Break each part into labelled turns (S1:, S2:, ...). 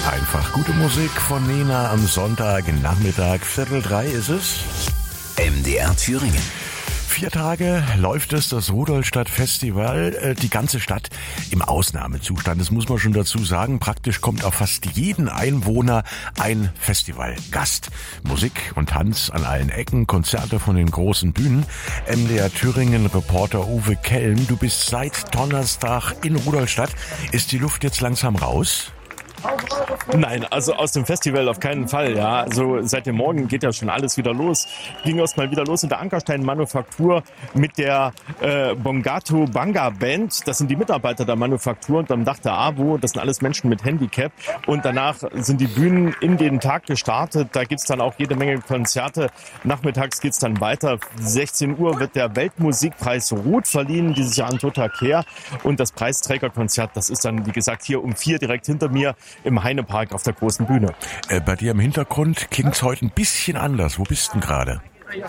S1: Einfach gute Musik von Nena am Sonntagnachmittag, 2:45 ist es.
S2: MDR Thüringen.
S1: 4 Tage läuft das Rudolstadt-Festival, die ganze Stadt im Ausnahmezustand. Das muss man schon dazu sagen. Praktisch kommt auf fast jeden Einwohner ein Festivalgast. Musik und Tanz an allen Ecken, Konzerte von den großen Bühnen. MDR Thüringen-Reporter Uwe Kelm, du bist seit Donnerstag in Rudolstadt. Ist die Luft jetzt langsam raus?
S3: Nein, also aus dem Festival auf keinen Fall, ja. Also seit dem Morgen geht ja schon alles wieder los. Ging erst mal wieder los in der Ankerstein-Manufaktur mit der Bongato Banga Band. Das sind die Mitarbeiter der Manufaktur und am Dach der AWO. Das sind alles Menschen mit Handicap. Und danach sind die Bühnen in den Tag gestartet. Da gibt's dann auch jede Menge Konzerte. Nachmittags geht's dann weiter. 16 Uhr wird der Weltmusikpreis Rot verliehen, dieses Jahr an Tota Kehr. Und das Preisträgerkonzert, das ist dann, wie gesagt, hier um 4 direkt hinter mir im Heinepark auf der großen Bühne.
S1: Bei dir im Hintergrund klingt's heute ein bisschen anders. Wo bist du denn gerade?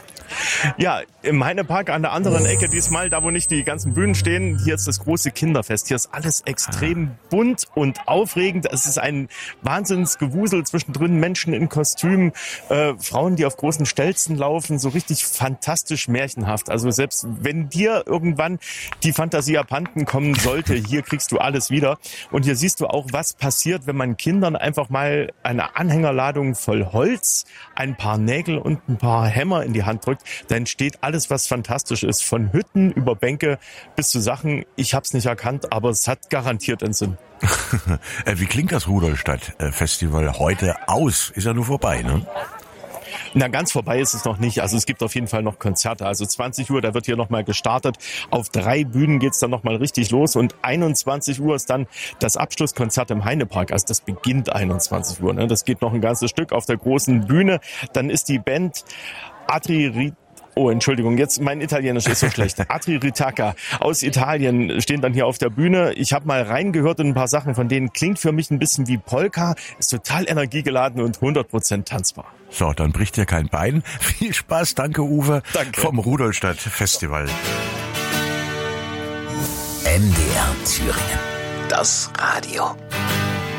S3: Ja, im Heinepark an der anderen Ecke diesmal, da wo nicht die ganzen Bühnen stehen, hier ist das große Kinderfest. Hier ist alles extrem bunt und aufregend. Es ist ein Wahnsinnsgewusel, zwischendrin Menschen in Kostümen, Frauen, die auf großen Stelzen laufen, so richtig fantastisch märchenhaft. Also selbst wenn dir irgendwann die Fantasie abhanden kommen sollte, hier kriegst du alles wieder. Und hier siehst du auch, was passiert, wenn man Kindern einfach mal eine Anhängerladung voll Holz, ein paar Nägel und ein paar Hämmer in die Hand drückt. Da entsteht alles, was fantastisch ist. Von Hütten über Bänke bis zu Sachen, ich hab's nicht erkannt, aber es hat garantiert einen Sinn.
S1: Wie klingt das Rudolstadt-Festival heute aus? Ist ja nur vorbei, ne?
S3: Na, ganz vorbei ist es noch nicht. Also es gibt auf jeden Fall noch Konzerte. Also 20 Uhr, da wird hier nochmal gestartet. Auf 3 Bühnen geht's dann nochmal richtig los. Und 21 Uhr ist dann das Abschlusskonzert im Heinepark. Also das beginnt 21 Uhr. Ne? Das geht noch ein ganzes Stück auf der großen Bühne. Dann ist die Band Entschuldigung, jetzt mein Italienisch ist so schlecht. Atri Ritaka aus Italien stehen dann hier auf der Bühne. Ich habe mal reingehört in ein paar Sachen von denen. Klingt für mich ein bisschen wie Polka, ist total energiegeladen und 100% tanzbar.
S1: So, dann bricht dir kein Bein. Viel Spaß, danke Uwe.
S3: Danke.
S1: Vom Rudolstadt Festival.
S2: MDR Thüringen. Das Radio.